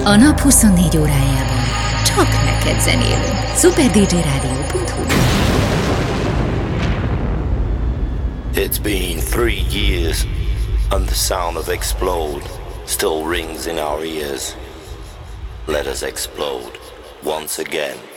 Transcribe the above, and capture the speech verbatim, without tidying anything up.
A nap huszonnégy órájában csak neked zenélünk. szuper dé dzsé rádió pont hu. It's been three years and the sound of Explode still rings in our ears. Let us explode once again.